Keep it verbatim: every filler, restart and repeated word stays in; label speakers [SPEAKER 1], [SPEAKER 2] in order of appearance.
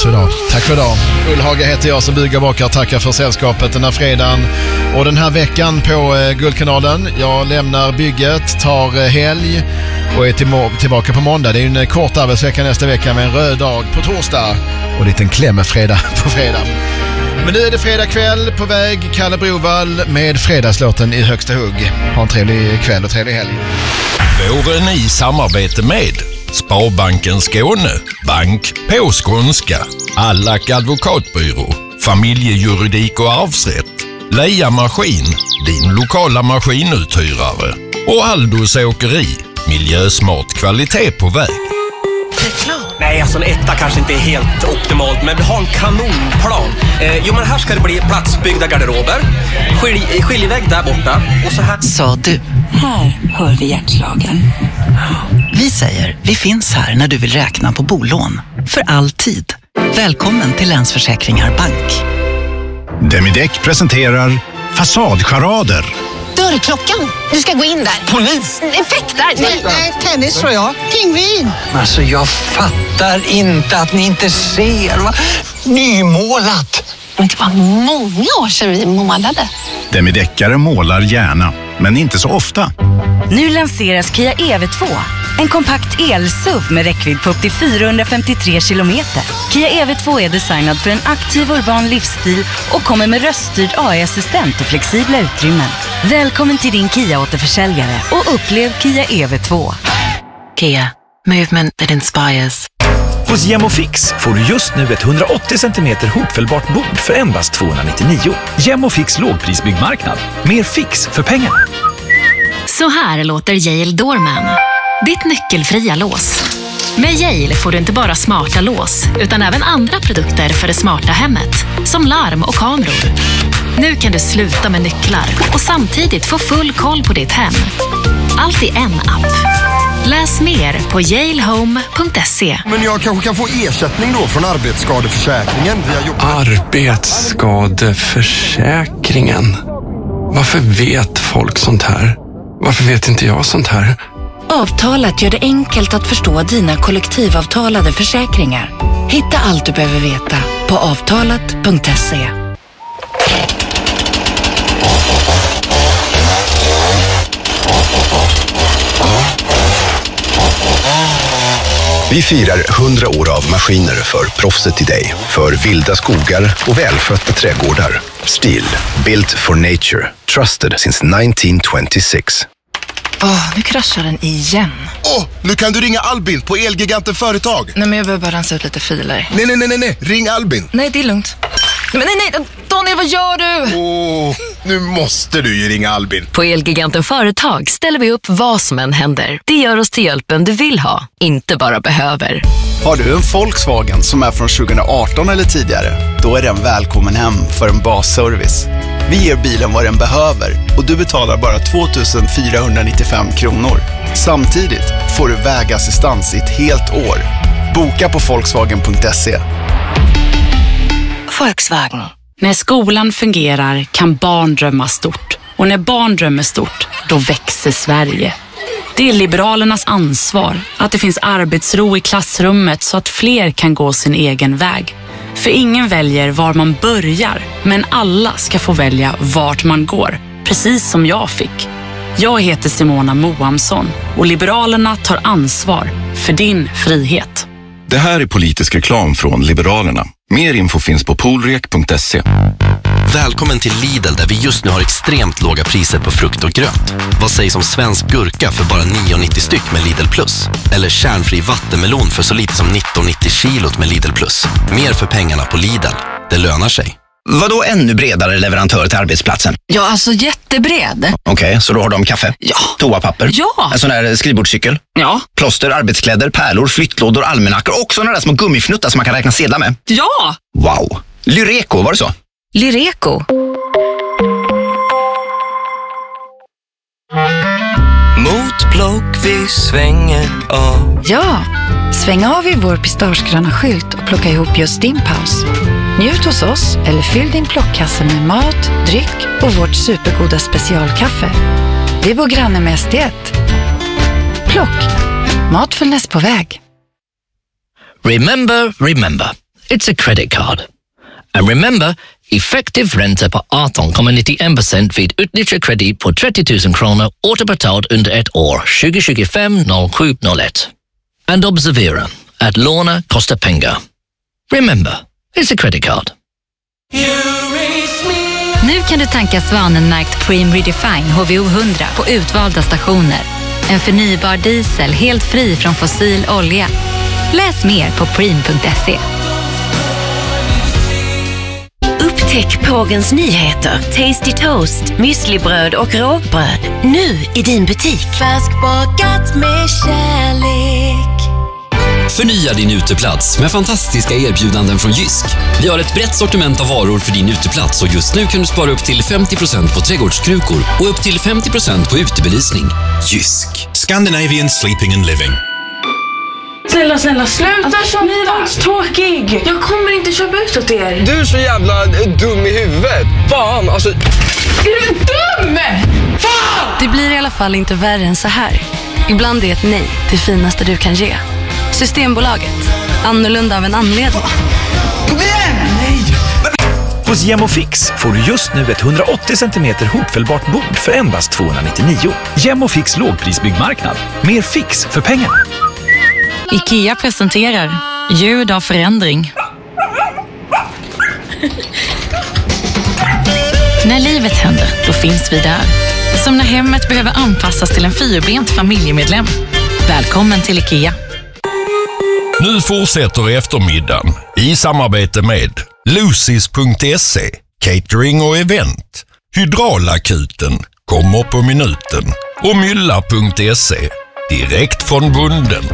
[SPEAKER 1] Tack för idag. Tack för idag. Ullhaga heter jag som bugar bakar. Tackar för sällskapet den här fredagen och den här veckan på eh, Guldkanalen. Jag lämnar bygget, tar eh, helg och är till- tillbaka på måndag. Det är en eh, kort arbetsvecka nästa vecka med en röd dag på torsdag och en liten klämmefredag på fredag. Men nu är det fredag kväll på väg Kalle Brovall med fredagslåten i högsta hugg. Ha en trevlig kväll och trevlig helg.
[SPEAKER 2] Våren i samarbete med Sparbanken Skåne, bank på skånska, Allack advokatbyrå, familjejuridik och arvsrätt, Leia Maskin, din lokala maskinuthyrare och Aldos Åkeri, miljösmart kvalitet på väg.
[SPEAKER 3] Nej, alltså en etta kanske inte är helt optimalt, men vi har en kanonplan. Eh, jo, men här ska det bli platsbyggda garderober, skilj, skiljvägg där borta och så här.
[SPEAKER 4] Sa du.
[SPEAKER 5] Här hör vi hjärtslagen.
[SPEAKER 4] Vi säger, vi finns här när du vill räkna på bolån. För alltid. Välkommen till Länsförsäkringar Bank.
[SPEAKER 6] Demideck presenterar Fasadcharader.
[SPEAKER 7] Dörrklockan. Du ska gå in där.
[SPEAKER 3] Polis!
[SPEAKER 7] Effektar.
[SPEAKER 5] Nej, tennis tror jag. Pingvin.
[SPEAKER 3] Alltså, jag fattar inte att ni inte ser. Va? Nymålat!
[SPEAKER 7] Men det var många år sedan vi målade.
[SPEAKER 6] Demideckare målar gärna, men inte så ofta.
[SPEAKER 8] Nu lanseras Kia E V två. En kompakt el-S U V med räckvidd på upp till fyrahundrafemtiotre kilometer. Kia E V två är designad för en aktiv urban livsstil och kommer med röststyrd A I-assistent och flexibla utrymmen. Välkommen till din Kia-återförsäljare och upplev Kia E V två.
[SPEAKER 4] Kia, movement that inspires.
[SPEAKER 9] Hos Gemofix får du just nu ett hundraåttio centimeter hopfällbart bord för endast tvåhundranittionio. Gemofix lågprisbyggmarknad. Mer fix för pengarna.
[SPEAKER 10] Så här låter Yale Doorman. Ditt nyckelfria lås. Med Yale får du inte bara smarta lås, utan även andra produkter för det smarta hemmet. Som larm och kameror. Nu kan du sluta med nycklar och samtidigt få full koll på ditt hem. Allt i en app. Läs mer på yale home punkt se.
[SPEAKER 11] Men jag kanske kan få ersättning då från arbetsskadeförsäkringen via jobb.
[SPEAKER 12] Arbetsskadeförsäkringen? Varför vet folk sånt här? Varför vet inte jag sånt här?
[SPEAKER 13] Avtalet gör det enkelt att förstå dina kollektivavtalade försäkringar. Hitta allt du behöver veta på avtalet punkt se.
[SPEAKER 14] Vi firar hundra år av maskiner för proffset i dig. För vilda skogar och välskötta trädgårdar. Stihl, built for nature. Trusted since nineteen twenty-six.
[SPEAKER 15] Åh, oh, nu kraschar den igen.
[SPEAKER 11] Åh, oh, nu kan du ringa Albin på Elgiganten Företag.
[SPEAKER 15] Nej, men jag behöver bara rensa ut lite filer.
[SPEAKER 11] Nej, nej, nej, nej, nej. Ring Albin.
[SPEAKER 15] Nej, det är lugnt. Men nej, nej, Daniel, vad gör du?
[SPEAKER 11] Åh, oh, nu måste du ju ringa Albin.
[SPEAKER 16] På Elgiganten Företag ställer vi upp vad som än händer. Det gör oss till hjälpen du vill ha, inte bara behöver.
[SPEAKER 17] Har du en Volkswagen som är från tjugo arton eller tidigare? Då är den välkommen hem för en basservice. Vi ger bilen vad den behöver och du betalar bara två tusen fyrahundranittiofem kronor. Samtidigt får du vägassistans i ett helt år. Boka på volkswagen punkt se.
[SPEAKER 13] Volkswagen.
[SPEAKER 18] När skolan fungerar kan barn drömma stort. Och när barn drömmer stort, då växer Sverige. Det är Liberalernas ansvar att det finns arbetsro i klassrummet så att fler kan gå sin egen väg. För ingen väljer var man börjar, men alla ska få välja vart man går. Precis som jag fick. Jag heter Simona Moamsson och Liberalerna tar ansvar för din frihet.
[SPEAKER 19] Det här är politisk reklam från Liberalerna. Mer info finns på poolrek punkt se.
[SPEAKER 20] Välkommen till Lidl där vi just nu har extremt låga priser på frukt och grönt. Vad sägs om svensk gurka för bara nio nittio styck med Lidl Plus? Eller kärnfri vattenmelon för så lite som nitton nittio kilot med Lidl Plus. Mer för pengarna på Lidl. Det lönar sig.
[SPEAKER 21] Vadå ännu bredare leverantör till arbetsplatsen?
[SPEAKER 15] Ja, alltså jättebred.
[SPEAKER 21] Okej, okay, så då har de kaffe?
[SPEAKER 15] Ja.
[SPEAKER 21] Toapapper?
[SPEAKER 15] Ja.
[SPEAKER 21] En sån där skrivbordscykel?
[SPEAKER 15] Ja.
[SPEAKER 21] Plåster, arbetskläder, pärlor, flyttlådor, almanackor och såna där små gummifnuttar som man kan räkna sedlar med?
[SPEAKER 15] Ja.
[SPEAKER 21] Wow. Lyreco, var det så?
[SPEAKER 15] Lyreco.
[SPEAKER 22] Mot block vi svänger av.
[SPEAKER 13] Ja, sväng av i vår pistagegröna skylt och plocka ihop just din paus. Njut hos oss eller fyll din plockkasse med mat, dryck och vårt supergoda specialkaffe. Vi bor granne med S D ett. Plock. Matfullnäs på väg.
[SPEAKER 21] Remember, remember.
[SPEAKER 1] it's a credit card. And remember, effektiv ränta på arton komma nittioen procent vid utnyttjad kredit på trettio tusen kronor återbetalt under ett år, tjugo tjugofem noll sju noll ett. And observera, att låna kostar pengar. Remember, it's a credit card.
[SPEAKER 10] Nu kan du tanka Svanen-märkt Preem Redefine H V O hundra på utvalda stationer. En förnybar diesel helt fri från fossil olja. Läs mer på preem punkt se.
[SPEAKER 2] Upptäck Pågens nyheter, Tasty Toast, müslibröd och rågbröd. Nu i din butik.
[SPEAKER 23] Färskbakat med kärlek.
[SPEAKER 24] Förnya din uteplats med fantastiska erbjudanden från Jysk. Vi har ett brett sortiment av varor för din uteplats och just nu kan du spara upp till femtio procent på trädgårdskrukor och upp till femtio procent på utebelysning. Jysk.
[SPEAKER 25] Scandinavian Sleeping and Living.
[SPEAKER 26] Snälla, snälla, sluta alltså, köpa! Ni var tråkig! Jag kommer inte köpa ut åt er.
[SPEAKER 27] Du är så jävla dum i huvudet. Fan, alltså...
[SPEAKER 26] Är du dum? Fan!
[SPEAKER 28] Det blir i alla fall inte värre än så här. Ibland är ett nej det finaste du kan ge. Systembolaget. Annorlunda av en anledning.
[SPEAKER 27] Kom igen! Nej!
[SPEAKER 9] Hos Gemofix får du just nu ett hundraåttio centimeter hopfällbart bord för endast tvåhundranittionio. Gemofix lågprisbyggmarknad. Mer fix för pengarna.
[SPEAKER 18] IKEA presenterar ljud av förändring. När livet händer, då finns vi där. Som när hemmet behöver anpassas till en fyrbent familjemedlem. Välkommen till IKEA.
[SPEAKER 29] Nu fortsätter eftermiddagen i samarbete med Lucis punkt se, catering och event, Hydraulakuten, kommer på minuten och Mylla punkt se, direkt från bunden.